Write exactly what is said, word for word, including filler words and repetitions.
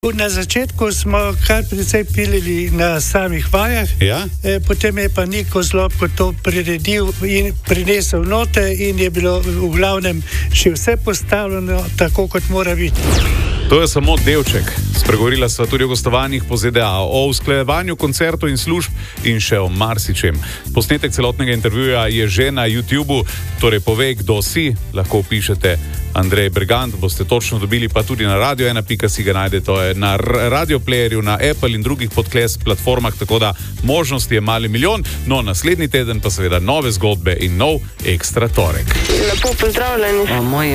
Na začetku smo kar precej pilili na samih vajah, Ja? e, potem je pa Niko Zlobko to priredil in prinesel note in je bilo v glavnem še vse postavljeno tako, kot mora biti. To je samo delček. Spregovorila sva tudi o gostovanjih po Z D A, o usklajevanju koncertov in služb in še o marsičem. Posnetek celotnega intervjuja je že na YouTubu, torej povej, kdo si, lahko pišete Andrej Bergant, boste točno dobili, pa tudi na radio ena pika si ga najdete, na radioplayerju, na Apple in drugih podcast platformah, tako da možnosti je mali milijon, no naslednji teden pa seveda nove zgodbe in nov ekstra torek. Lepo pozdravljeni.